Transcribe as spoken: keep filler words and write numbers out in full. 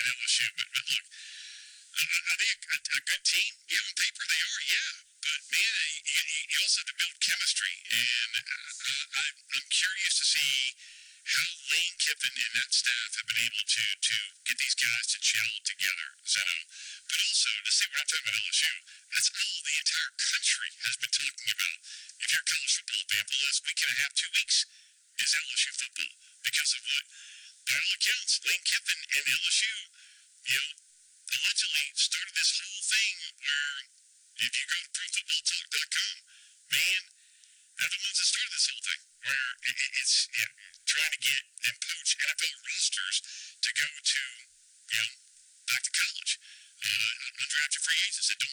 at L S U. But, but look, uh, are they a, a good team? Yeah, on paper they are, yeah. But man, you, you also have to build chemistry, and uh, I, I'm curious to see how Lane Kiffin and that staff have been able to to get these guys to gel together, Zeno. But also to see what I'm talking about L S U. That's all the entire country has been talking about. If you're a college football fan for the last week and a half, two weeks, is L S U football because of what? By all accounts, Lane Kiffin and L S U, you know, allegedly started this whole thing where if you go to pro football talk dot com, man, they're the ones that started this whole thing where it, it, it's you know, trying to get and poach N F L rosters to go to, you know, back to college. Uh, undrafted free agents that don't